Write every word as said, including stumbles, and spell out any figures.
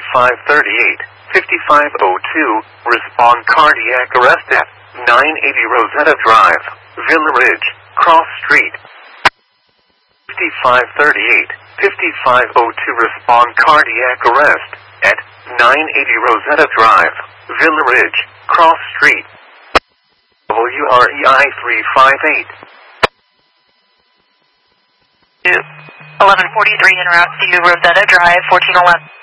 fifty-five thirty-eight, fifty-five oh two, respond cardiac arrest at nine eighty Rosetta Drive, Villa Ridge, Cross Street. fifty-five thirty-eight, fifty-five oh two, respond cardiac arrest at nine eighty Rosetta Drive, Villa Ridge, Cross Street. W R E I three five eight. eleven forty-three en route to Rosetta Drive, fourteen eleven.